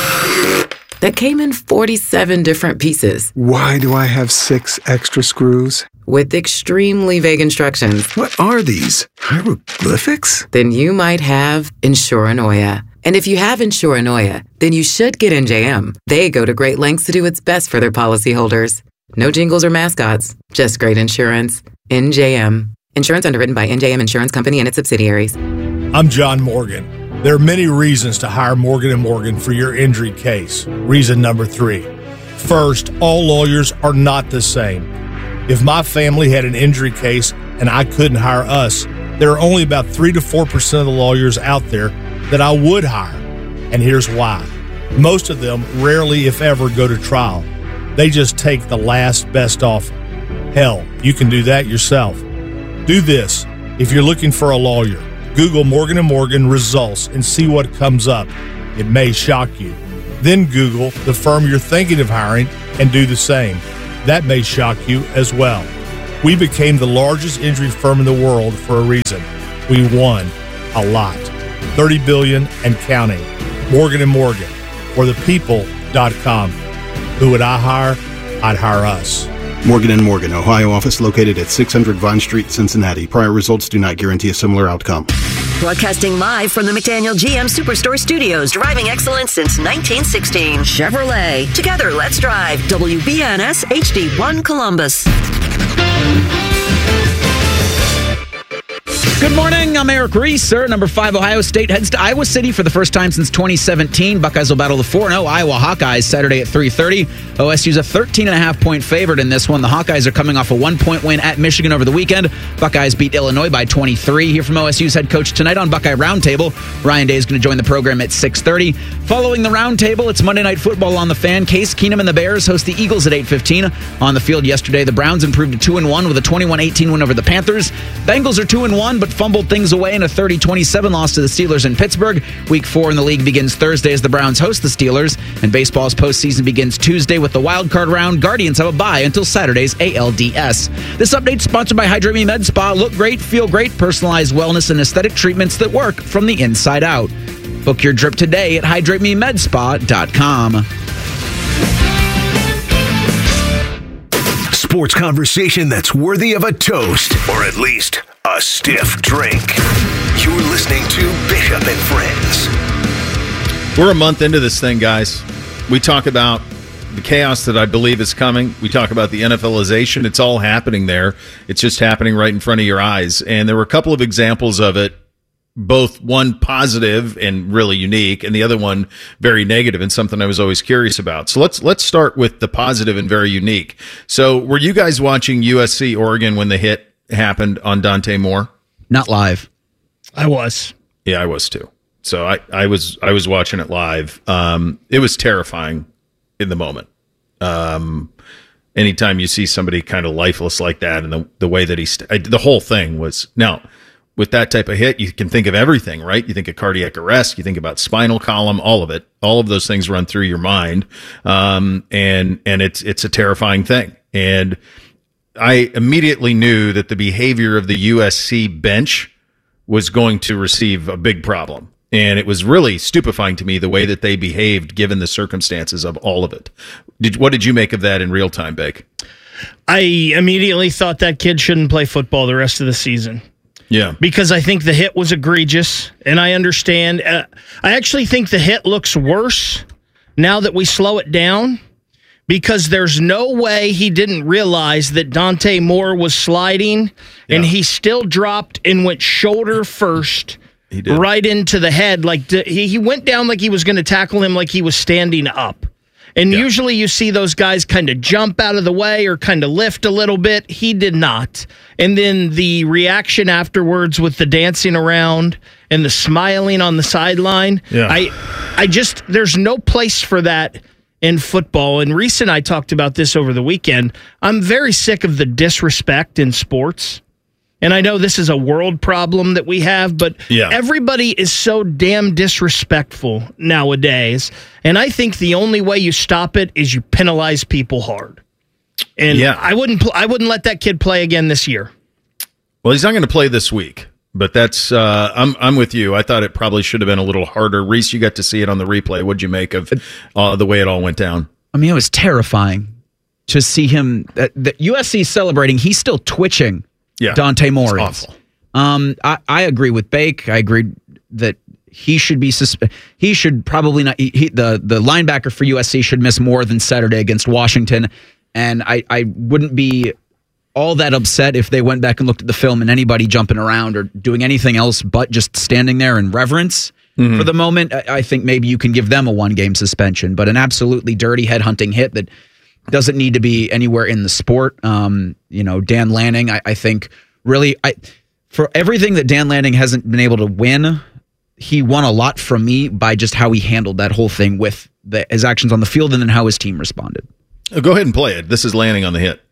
that came in forty-seven different pieces. Why do I have six extra screws? With extremely vague instructions. What are these? Hieroglyphics? Then you might have Insuranoia. And if you have Insuranoia, then you should get N J M. They go to great lengths to do what's best for their policyholders. No jingles or mascots, just great insurance. N J M. Insurance underwritten by N J M Insurance Company and its subsidiaries. I'm John Morgan. There are many reasons to hire Morgan and Morgan for your injury case. Reason number three. First, all lawyers are not the same. If my family had an injury case and I couldn't hire us, there are only about three to four percent of the lawyers out there that I would hire. And here's why. Most of them rarely, if ever, go to trial. They just take the last best offer. Hell, you can do that yourself. Do this. If you're looking for a lawyer, Google Morgan and Morgan results and see what comes up. It may shock you. Then Google the firm you're thinking of hiring and do the same. That may shock you as well. We became the largest injury firm in the world for a reason. We won a lot. thirty billion dollars and counting. Morgan and Morgan, or the people dot com. Who would I hire? I'd hire us. Morgan and Morgan, Ohio office located at six hundred Vine Street, Cincinnati. Prior results do not guarantee a similar outcome. Broadcasting live from the McDaniel G M Superstore Studios, driving excellence since nineteen sixteen. Chevrolet. Together, let's drive. W B N S H D one Columbus. Good morning. I'm Eric Reeser. Number five, Ohio State heads to Iowa City for the first time since twenty seventeen. Buckeyes will battle the four and oh Iowa Hawkeyes Saturday at three thirty. O S U's a thirteen and a half point favorite in this one. The Hawkeyes are coming off a one-point win at Michigan over the weekend. Buckeyes beat Illinois by twenty-three. Hear from O S U's head coach tonight on Buckeye Roundtable. Ryan Day is going to join the program at six thirty. Following the Roundtable, it's Monday Night Football on the Fan. Case Keenum and the Bears host the Eagles at eight fifteen. On the field yesterday, the Browns improved to two and one with a twenty-one eighteen win over the Panthers. Bengals are two and one, but fumbled things away in a thirty twenty-seven loss to the Steelers in Pittsburgh. Week four in the league begins Thursday as the Browns host the Steelers, and baseball's postseason begins Tuesday with the wild card round. Guardians have a bye until Saturday's A L D S. This update is sponsored by Hydrate Me Med Spa. Look great, feel great, personalized wellness and aesthetic treatments that work from the inside out. Book your drip today at hydrate me med spa dot com. Sports conversation that's worthy of a toast, or at least a stiff drink. You're listening to Bishop and Friends. We're a month into this thing, guys. We talk about the chaos that I believe is coming. We talk about the NFLization. It's all happening there. It's just happening right in front of your eyes. And there were a couple of examples of it, both one positive and really unique, and the other one very negative and something I was always curious about. So let's let's start with the positive and very unique. So were you guys watching U S C Oregon when the hit happened on Dante Moore? Not live. I was. Yeah, I was too. So I, I was I was watching it live. Um, it was terrifying in the moment. Um, anytime you see somebody kind of lifeless like that, and the the way that he st- I, the whole thing was now. With that type of hit, you can think of everything, right? You think of cardiac arrest, you think about spinal column, all of it. All of those things run through your mind, um, and and it's it's a terrifying thing. And I immediately knew that the behavior of the U S C bench was going to receive a big problem. And it was really stupefying to me the way that they behaved given the circumstances of all of it. Did, what did you make of that in real time, Bake? I immediately thought that kid shouldn't play football the rest of the season. Yeah. Because I think the hit was egregious, and I understand. Uh, I actually think the hit looks worse now that we slow it down, because there's no way he didn't realize that Dante Moore was sliding, yeah. and he still dropped and went shoulder first he did. right into the head. Like he, he went down like he was going to tackle him like he was standing up. And yeah. usually you see those guys kind of jump out of the way or kind of lift a little bit. He did not. And then the reaction afterwards with the dancing around and the smiling on the sideline. Yeah. I I just, there's no place for that in football. And Reese and I talked about this over the weekend. I'm very sick of the disrespect in sports. And I know this is a world problem that we have, but yeah. everybody is so damn disrespectful nowadays. And I think the only way you stop it is you penalize people hard. And yeah. I wouldn't pl- I wouldn't let that kid play again this year. Well, he's not going to play this week, but that's uh, I'm I'm with you. I thought it probably should have been a little harder. Reese, you got to see it on the replay. What'd you make of uh, the way it all went down? I mean, it was terrifying to see him. Uh, the U S C celebrating. He's still twitching. Yeah, Dante Moore is awful. Um, I, I agree with Bake. I agree that he should be suspe- he should probably not. He, the the linebacker for U S C should miss more than Saturday against Washington, and I, I wouldn't be all that upset if they went back and looked at the film and anybody jumping around or doing anything else but just standing there in reverence mm-hmm. for the moment. I, I think maybe you can give them a one game suspension, but an absolutely dirty headhunting hit that doesn't need to be anywhere in the sport. Um, you know, Dan Lanning, I, I think really, I For everything that Dan Lanning hasn't been able to win, he won a lot from me by just how he handled that whole thing with the, his actions on the field and then how his team responded. Oh, go ahead and play it. This is Lanning on the hit.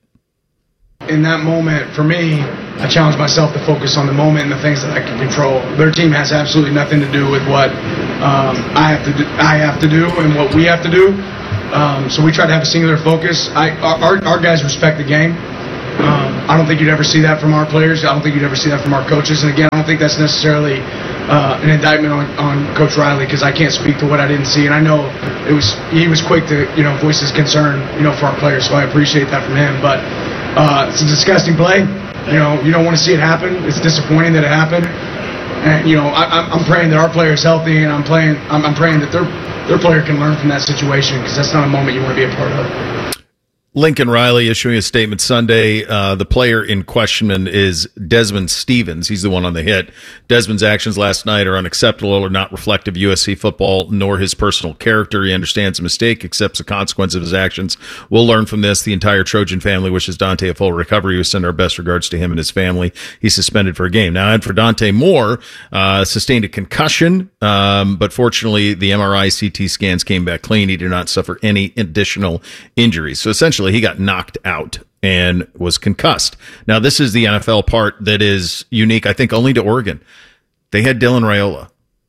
In that moment, for me, I challenged myself to focus on the moment and the things that I can control. Their team has absolutely nothing to do with what um, I have to do, I have to do and what we have to do. Um, so we try to have a singular focus. I, our, our guys respect the game. Um, I don't think you'd ever see that from our players. I don't think you'd ever see that from our coaches. And again, I don't think that's necessarily uh, an indictment on, on Coach Riley, because I can't speak to what I didn't see. And I know it was he was quick to you know voice his concern you know for our players. So I appreciate that from him. But uh, it's a disgusting play. You know you don't want to see it happen. It's disappointing that it happened. And you know I, I'm praying that our player is healthy, and I'm playing. I'm, I'm praying that their their player can learn from that situation, because that's not a moment you want to be a part of. Lincoln Riley issuing a statement Sunday. Uh, the player in question is Desmond Stevens. He's the one on the hit. Desmond's actions last night are unacceptable or not reflective of U S C football, nor his personal character. He understands a mistake, accepts the consequence of his actions. We'll learn from this. The entire Trojan family wishes Dante a full recovery. We send our best regards to him and his family. He's suspended for a game. Now, and for Dante Moore, uh, sustained a concussion, um, but fortunately the M R I, C T scans came back clean. He did not suffer any additional injuries. So essentially, he got knocked out and was concussed. Now, this is the N F L part that is unique, I think, only to Oregon. They had Dylan Raiola.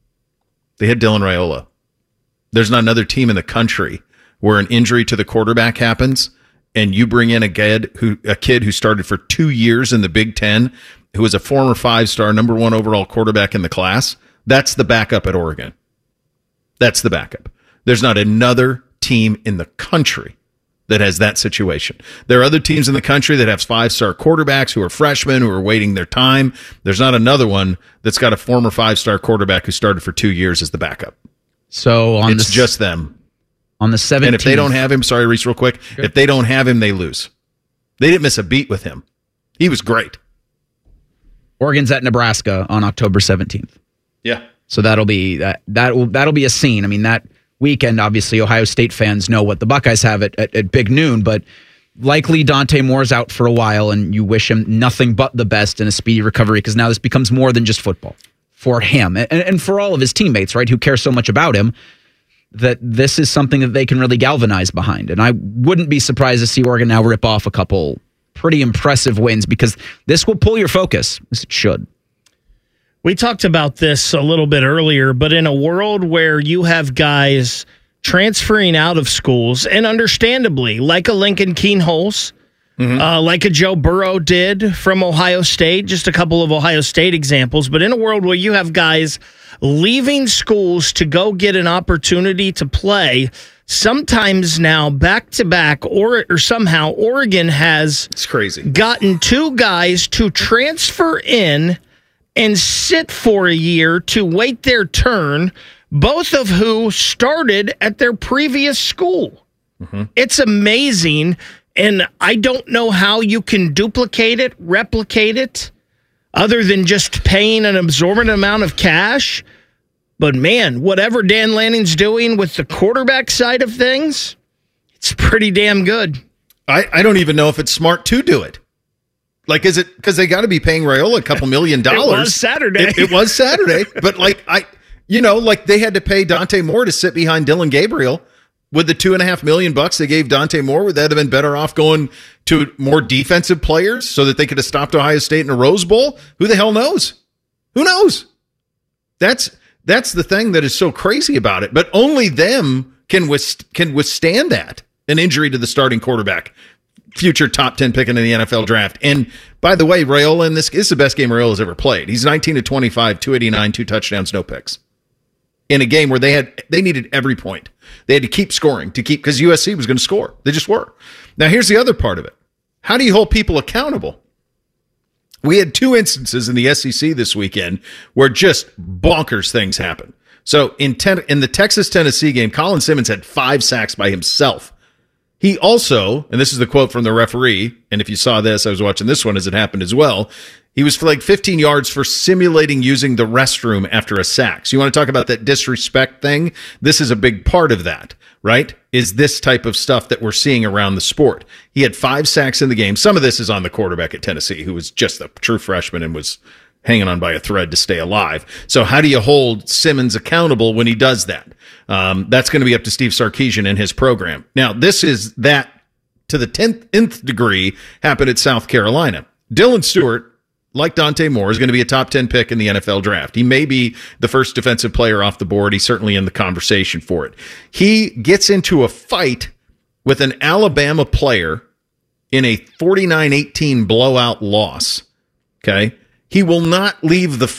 They had Dylan Raiola. There's not another team in the country where an injury to the quarterback happens and you bring in a kid who, a kid who started for two years in the Big Ten, who was a former five-star, number one overall quarterback in the class. That's the backup at Oregon. That's the backup. There's not another team in the country that has that situation. There are other teams in the country that have five-star quarterbacks who are freshmen, who are waiting their time. There's not another one that's got a former five-star quarterback who started for two years as the backup. So on it's the, just them. On the seventeenth. And if they don't have him, sorry, Reese, real quick, Good. if they don't have him, they lose. They didn't miss a beat with him. He was great. Oregon's at Nebraska on October seventeenth. Yeah. So that'll be that that will that'll be a scene. I mean, that weekend, obviously, Ohio State fans know what the Buckeyes have at, at, at big noon, but likely Dante Moore's out for a while, and you wish him nothing but the best and a speedy recovery, because now this becomes more than just football for him and, and for all of his teammates, right, who care so much about him, that this is something that they can really galvanize behind. And I wouldn't be surprised to see Oregon now rip off a couple pretty impressive wins, because this will pull your focus, as it should. We talked about this a little bit earlier, but in a world where you have guys transferring out of schools, and understandably, like a Lincoln Kienholz, mm-hmm. uh, like a Joe Burrow did from Ohio State, just a couple of Ohio State examples, but in a world where you have guys leaving schools to go get an opportunity to play, sometimes now back-to-back, or, or somehow Oregon has it's crazy. gotten two guys to transfer in and sit for a year to wait their turn, both of who started at their previous school. Mm-hmm. It's amazing, and I don't know how you can duplicate it, replicate it, other than just paying an absorbent amount of cash. But, man, whatever Dan Lanning's doing with the quarterback side of things, it's pretty damn good. I, I don't even know if it's smart to do it. Like, is it because they got to be paying Raiola a couple million dollars? It was Saturday. It, it was Saturday. But, like, I, you know, like they had to pay Dante Moore to sit behind Dylan Gabriel. With the two and a half million bucks they gave Dante Moore, would that have been better off going to more defensive players so that they could have stopped Ohio State in a Rose Bowl? Who the hell knows? Who knows? That's that's the thing that is so crazy about it. But only them can wist- can withstand that, an injury to the starting quarterback. Future top ten pick in the N F L draft. And by the way, Raiola in this, this is the best game Raiola's ever played. He's nineteen to twenty-five, two eighty-nine, two touchdowns, no picks. In a game where they had they needed every point. They had to keep scoring to keep because U S C was going to score. They just were. Now here's the other part of it. How do you hold people accountable? We had two instances in the S E C this weekend where just bonkers things happened. So in ten, in the Texas-Tennessee game, Colin Simmons had five sacks by himself. He also, and this is the quote from the referee, and if you saw this, I was watching this one as it happened as well, he was flagged fifteen yards for simulating using the restroom after a sack. So you want to talk about that disrespect thing? This is a big part of that, right? Is this type of stuff that we're seeing around the sport. He had five sacks in the game. Some of this is on the quarterback at Tennessee, who was just a true freshman and was hanging on by a thread to stay alive. So how do you hold Simmons accountable when he does that? Um, that's going to be up to Steve Sarkisian and his program. Now, this is that to the tenth, nth degree happened at South Carolina. Dylan Stewart, like Dante Moore, is going to be a top ten pick in the N F L draft. He may be the first defensive player off the board. He's certainly in the conversation for it. He gets into a fight with an Alabama player in a forty-nine eighteen blowout loss. Okay. He will not leave the